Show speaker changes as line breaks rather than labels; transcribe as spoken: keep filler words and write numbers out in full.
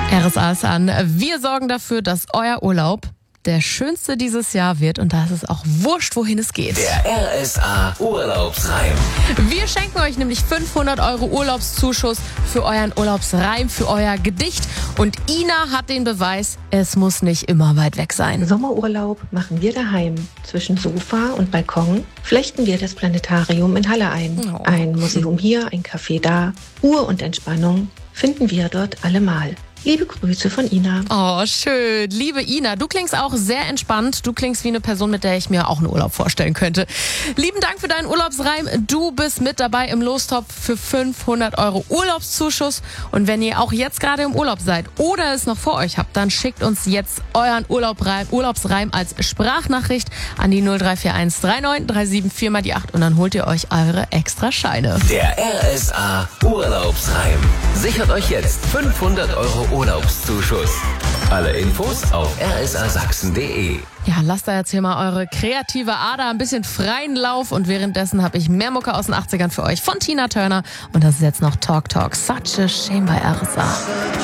R S A ist an. Wir sorgen dafür, dass euer Urlaub der schönste dieses Jahr wird und da ist es auch wurscht, wohin es geht.
Der R S A Urlaubsreim.
Wir schenken euch nämlich fünfhundert Euro Urlaubszuschuss für euren Urlaubsreim, für euer Gedicht. Und Ina hat den Beweis, es muss nicht immer weit weg sein.
Sommerurlaub machen wir daheim. Zwischen Sofa und Balkon flechten wir das Planetarium in Halle ein.
Oh.
Ein Museum hier, ein Café da. Ruhe und Entspannung finden wir dort allemal. Liebe Grüße von Ina.
Oh, schön. Liebe Ina, du klingst auch sehr entspannt. Du klingst wie eine Person, mit der ich mir auch einen Urlaub vorstellen könnte. Lieben Dank für deinen Urlaubsreim. Du bist mit dabei im Lostopf für fünfhundert Euro Urlaubszuschuss. Und wenn ihr auch jetzt gerade im Urlaub seid oder es noch vor euch habt, dann schickt uns jetzt euren Urlaubreim, Urlaubsreim als Sprachnachricht an die null drei vier eins drei neun drei sieben vier mal die acht und dann holt ihr euch eure extra Scheine.
Der R S A Urlaubsreim. Sichert euch jetzt fünfhundert Euro Urlaubszuschuss. Alle Infos auf r s a sachsen punkt d e.
Ja, lasst da jetzt hier mal eure kreative Ader ein bisschen freien Lauf und währenddessen habe ich mehr Mucke aus den achtzigern für euch von Tina Turner und das ist jetzt noch Talk Talk. Such a Shame bei R S A.